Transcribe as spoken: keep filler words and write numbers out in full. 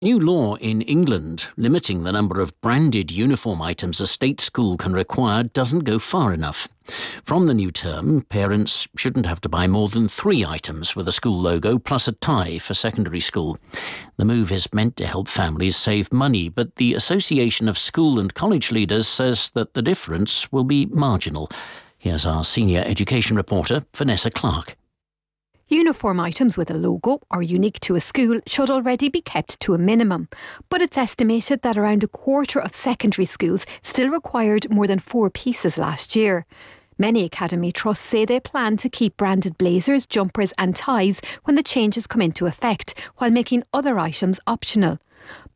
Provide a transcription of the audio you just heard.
New law in England limiting the number of branded uniform items a state school can require doesn't go far enough. From the new term, parents shouldn't have to buy more than three items with a school logo plus a tie for secondary school. The move is meant to help families save money, but the Association of School and College Leaders says that the difference will be marginal. Here's our senior education reporter, Vanessa Clark. Uniform items with a logo or unique to a school should already be kept to a minimum, but it's estimated that around a quarter of secondary schools still required more than four pieces last year. Many academy trusts say they plan to keep branded blazers, jumpers and ties when the changes come into effect, while making other items optional.